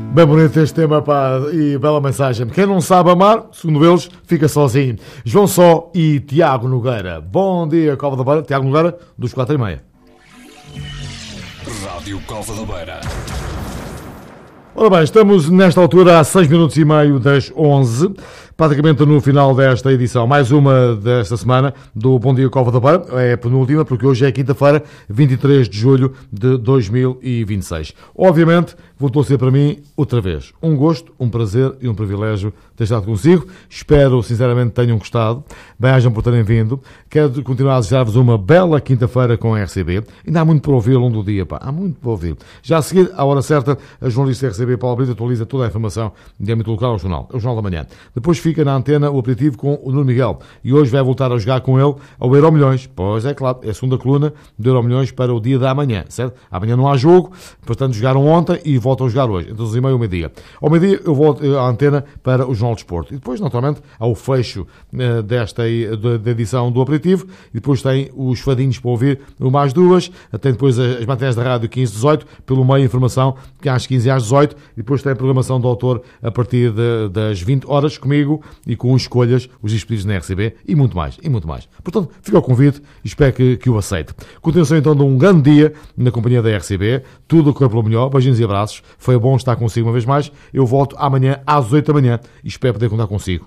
Bem bonito este tema, pá, e bela mensagem. Quem não sabe amar, segundo eles, fica sozinho. João Só e Tiago Nogueira. Bom dia, Cova da Beira. Tiago Nogueira, dos 4h30. Rádio Cova da Beira. Ora bem, estamos nesta altura a 6 minutos e meio das 11, praticamente no final desta edição, mais uma desta semana do Bom Dia Cova da Beira, é a penúltima, porque hoje é quinta-feira, 23 de julho de 2026. Obviamente, vou torcer para mim outra vez. Um gosto, um prazer e um privilégio ter estado consigo. Espero, sinceramente, tenham gostado. Bem-ajam por terem vindo. Quero continuar a desejar-vos uma bela quinta-feira com a RCB. Ainda há muito para ouvir ao longo do dia, pá. Há muito para ouvir. Já a seguir, à hora certa, a jornalista da RCB, Paula Brito, atualiza toda a informação de âmbito local ao jornal. É o Jornal da Manhã. Depois fica na antena o aperitivo com o Nuno Miguel. E hoje vai voltar a jogar com ele ao Euromilhões. Pois é, claro, é a segunda coluna do Euromilhões para o dia da manhã, certo? Amanhã não há jogo, portanto jogaram ontem e voltam a jogar hoje, entre 12h30 e ao meio-dia. Ao meio-dia eu volto à antena para o Jornal de Desporto. E depois, naturalmente, há o fecho da edição do aperitivo. E depois tem os fadinhos para ouvir, uma às duas. Tem depois as matérias da rádio 15-18, pelo meio informação, que às 15 às 18. E depois tem a programação do autor a partir das 20 horas comigo e com escolhas, os despedidos na RCB e muito mais, e muito mais. Portanto, fica ao convite e espero que o aceite. Continuação então de um grande dia na companhia da RCB. Tudo correu pelo melhor. Beijinhos e abraços. Foi bom estar consigo uma vez mais. Eu volto amanhã às 8 da manhã e espero poder contar consigo.